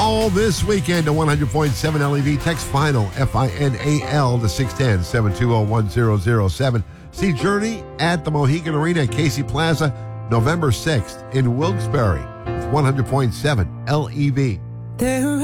all this weekend to 100.7 LEV. Text FINAL, FINAL, to 610-720-1007. See Journey at the Mohegan Arena at Casey Plaza, November 6th in Wilkes-Barre with 100.7 LEV.